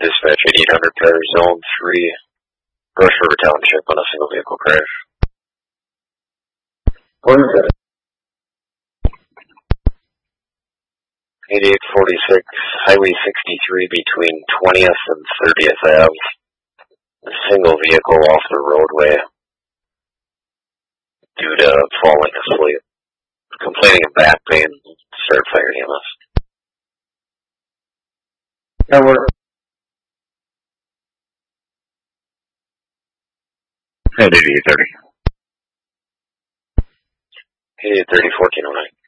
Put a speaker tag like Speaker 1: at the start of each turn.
Speaker 1: Dispatch 8800 Pair Zone 3, Brush River Township on a single vehicle crash.
Speaker 2: What is it?
Speaker 1: 8846 Highway 63 between 20th and 30th Ave. A single vehicle off the roadway due to falling asleep. Complaining of back pain, started fire EMS.
Speaker 2: That work.
Speaker 3: At 8830.
Speaker 1: 8830 1409.